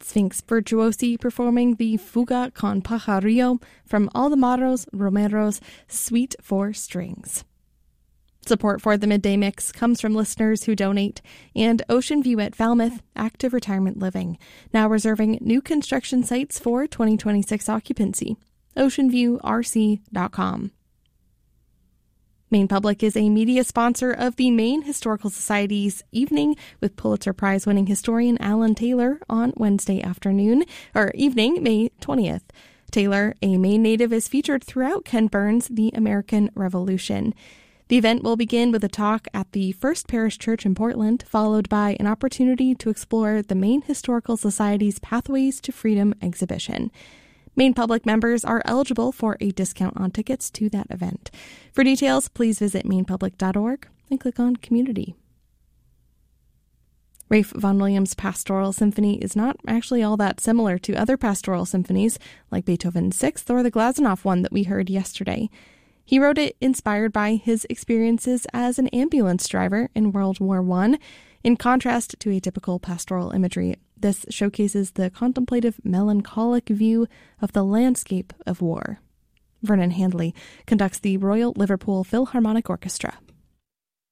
Sphinx Virtuosi performing the Fuga con Pajarillo from Aldemaro Romero's Suite for Strings. Support for the Midday Mix comes from listeners who donate, and Ocean View at Falmouth Active Retirement Living, now reserving new construction sites for 2026 occupancy. OceanViewRC.com. Maine Public is a media sponsor of the Maine Historical Society's evening with Pulitzer Prize-winning historian Alan Taylor on Wednesday evening, May 20th. Taylor, a Maine native, is featured throughout Ken Burns' The American Revolution. The event will begin with a talk at the First Parish Church in Portland, followed by an opportunity to explore the Maine Historical Society's Pathways to Freedom exhibition. Maine Public members are eligible for a discount on tickets to that event. For details, please visit mainepublic.org and click on Community. Ralph Vaughan Williams' Pastoral Symphony is not actually all that similar to other pastoral symphonies, like Beethoven's Sixth or the Glazunov one that we heard yesterday. He wrote it inspired by his experiences as an ambulance driver in World War I. In contrast to atypical pastoral imagery, this showcases the contemplative, melancholic view of the landscape of war. Vernon Handley conducts the Royal Liverpool Philharmonic Orchestra.